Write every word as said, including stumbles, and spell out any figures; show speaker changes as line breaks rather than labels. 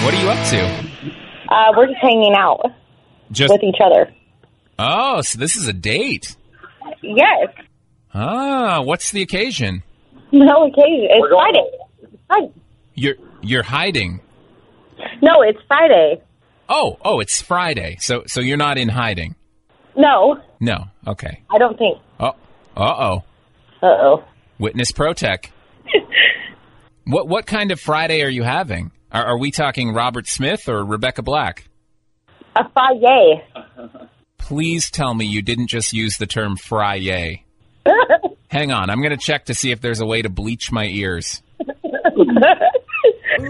What are you up to?
Uh, we're just hanging out
Just
with each other.
Oh, so this is a date.
Yes.
Ah, what's the occasion?
No occasion. It's Friday. It's Friday.
You're you're hiding.
No, it's Friday.
Oh, oh, it's Friday. So so you're not in hiding.
No,
No. Okay.
I don't think.
Oh. Uh-oh.
Uh-oh.
Witness Protec. What what kind of Friday are you having? Are, are we talking Robert Smith or Rebecca Black?
A Friday.
Please tell me you didn't just use the term Friday. Hang on, I'm going to check to see if there's a way to bleach my ears.